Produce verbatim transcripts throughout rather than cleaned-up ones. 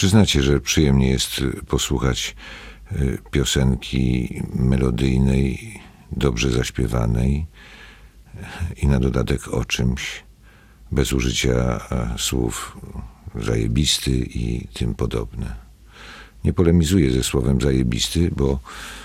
Przyznacie, że przyjemnie jest posłuchać piosenki melodyjnej, dobrze zaśpiewanej i na dodatek o czymś, bez użycia słów zajebisty i tym podobne. Nie polemizuję ze słowem zajebisty, bo,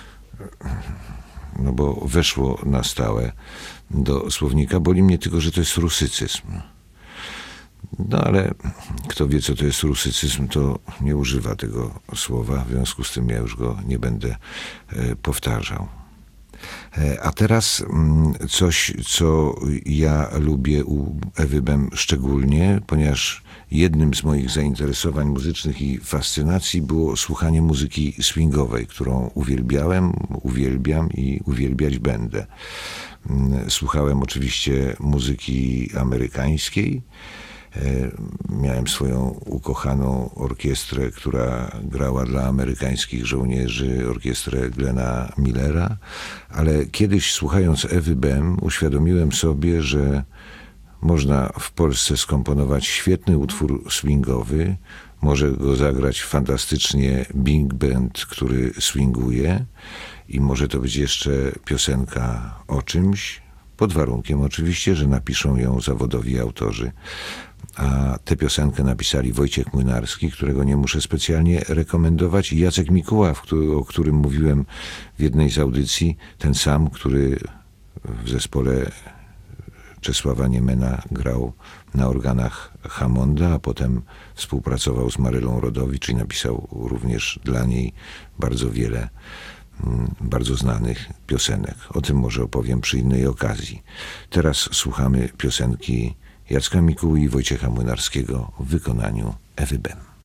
no bo weszło na stałe do słownika. Boli mnie tylko, że to jest rusycyzm. No ale kto wie, co to jest rusycyzm, to nie używa tego słowa, w związku z tym ja już go nie będę powtarzał. A teraz coś, co ja lubię u Ewy Bem szczególnie, ponieważ jednym z moich zainteresowań muzycznych i fascynacji było słuchanie muzyki swingowej, którą uwielbiałem, uwielbiam i uwielbiać będę. Słuchałem oczywiście muzyki amerykańskiej. Miałem swoją ukochaną orkiestrę, która grała dla amerykańskich żołnierzy, orkiestrę Glena Millera, ale kiedyś, słuchając Ewy Bem, uświadomiłem sobie, że można w Polsce skomponować świetny utwór swingowy, może go zagrać fantastycznie big band, który swinguje, i może to być jeszcze piosenka o czymś, pod warunkiem oczywiście, że napiszą ją zawodowi autorzy. A tę piosenkę napisali Wojciech Młynarski, którego nie muszę specjalnie rekomendować, i Jacek Mikuła, o którym mówiłem w jednej z audycji, ten sam, który w zespole Czesława Niemena grał na organach Hammonda, a potem współpracował z Marylą Rodowicz i napisał również dla niej bardzo wiele bardzo znanych piosenek. O tym może opowiem przy innej okazji. Teraz słuchamy piosenki Jacka Mikuły i Wojciecha Młynarskiego w wykonaniu Ewy Bem.